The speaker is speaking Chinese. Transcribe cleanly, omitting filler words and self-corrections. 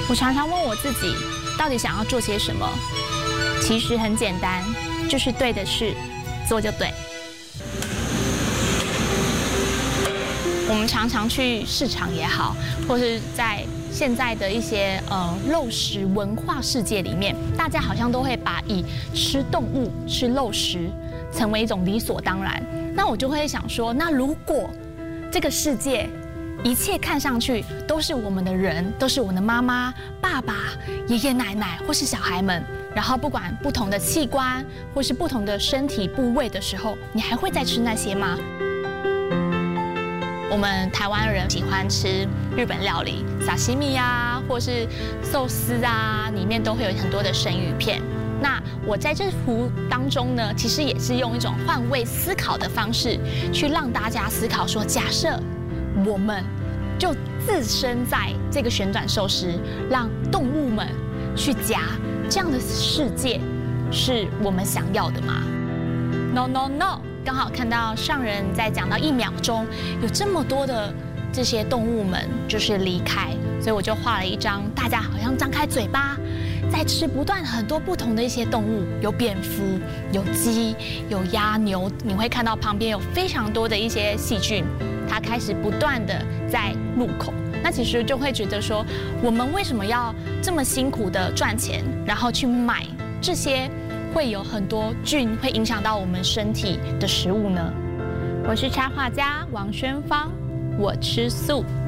我常常问我自己，到底想要做些什么？其实很简单，就是对的事，做就对。我们常常去市场也好，或是在现在的一些肉食文化世界里面，大家好像都会把以吃动物、吃肉食成为一种理所当然。那我就会想说，那如果这个世界一切看上去都是我们的人，都是我们的妈妈、爸爸、爷爷奶奶或是小孩们，然后不管不同的器官或是不同的身体部位的时候，你还会再吃那些吗？我们台湾人喜欢吃日本料理，沙西米啊，或是寿司啊，里面都会有很多的生鱼片。那我在这幅当中呢，其实也是用一种换位思考的方式，去让大家思考说，假设我们就置身在这个旋转寿司，让动物们去夹，这样的世界是我们想要的吗 ？No No No！ 刚好看到上人在讲到1秒钟，有这么多的这些动物们就是离开，所以我就画了一张，大家好像张开嘴巴，在吃不断很多不同的一些动物，有蝙蝠，有鸡，有鸭牛，你会看到旁边有非常多的一些细菌，它开始不断的在入口。那其实就会觉得说，我们为什么要这么辛苦的赚钱，然后去买这些会有很多菌会影响到我们身体的食物呢？我是插画家王宣芳，我吃素。